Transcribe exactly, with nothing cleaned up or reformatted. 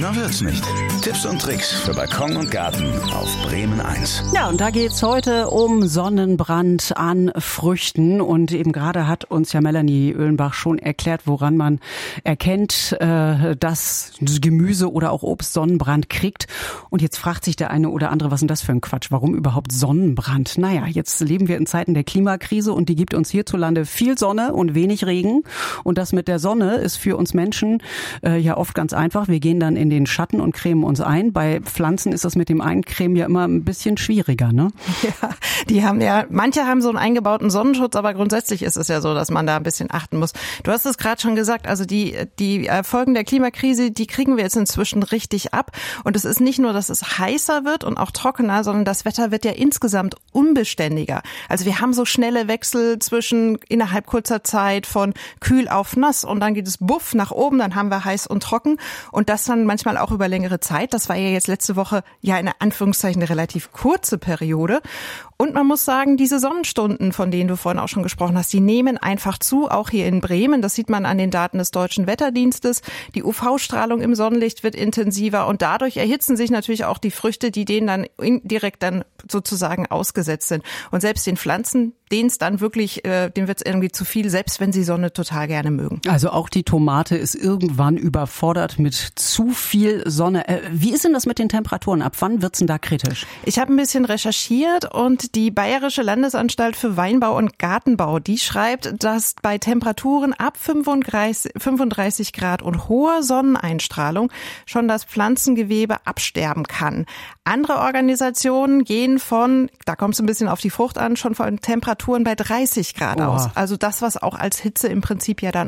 Schöner wird's nicht. Tipps und Tricks für Balkon und Garten auf Bremen eins. Ja, und da geht's heute um Sonnenbrand an Früchten. Und eben gerade hat uns ja Melanie Oehlenbach schon erklärt, woran man erkennt, äh, dass Gemüse oder auch Obst Sonnenbrand kriegt. Und jetzt fragt sich der eine oder andere, was ist denn das für ein Quatsch? Warum überhaupt Sonnenbrand? Naja, jetzt leben wir in Zeiten der Klimakrise und die gibt uns hierzulande viel Sonne und wenig Regen. Und das mit der Sonne ist für uns Menschen äh, ja oft ganz einfach. Wir gehen dann in den Schatten und cremen uns ein. Bei Pflanzen ist das mit dem Eincremen ja immer ein bisschen schwieriger, ne? Ja, die haben ja, manche haben so einen eingebauten Sonnenschutz, aber grundsätzlich ist es ja so, dass man da ein bisschen achten muss. Du hast es gerade schon gesagt, also die die Folgen der Klimakrise, die kriegen wir jetzt inzwischen richtig ab. Und es ist nicht nur, dass es heißer wird und auch trockener, sondern das Wetter wird ja insgesamt unbeständiger. Also wir haben so schnelle Wechsel zwischen innerhalb kurzer Zeit von kühl auf nass und dann geht es buff nach oben, dann haben wir heiß und trocken und das dann manchmal auch über längere Zeit. Das war ja jetzt letzte Woche ja in Anführungszeichen eine relativ kurze Periode. Und man muss sagen, diese Sonnenstunden, von denen du vorhin auch schon gesprochen hast, die nehmen einfach zu, auch hier in Bremen. Das sieht man an den Daten des Deutschen Wetterdienstes. Die U V-Strahlung im Sonnenlicht wird intensiver und dadurch erhitzen sich natürlich auch die Früchte, die denen dann indirekt dann sozusagen ausgesetzt sind. Und selbst den Pflanzen, denen es dann wirklich, äh, denen wird es irgendwie zu viel, selbst wenn sie Sonne total gerne mögen. Also auch die Tomate ist irgendwann überfordert mit zu viel Sonne. Äh, wie ist denn das mit den Temperaturen? Ab wann wird's denn da kritisch? Ich habe ein bisschen recherchiert und die Bayerische Landesanstalt für Weinbau und Gartenbau, die schreibt, dass bei Temperaturen ab fünfunddreißig Grad und hoher Sonneneinstrahlung schon das Pflanzengewebe absterben kann. Andere Organisationen gehen von, da kommt es ein bisschen auf die Frucht an, schon von Temperaturen bei dreißig Grad Oha. aus. Also das, was auch als Hitze im Prinzip ja dann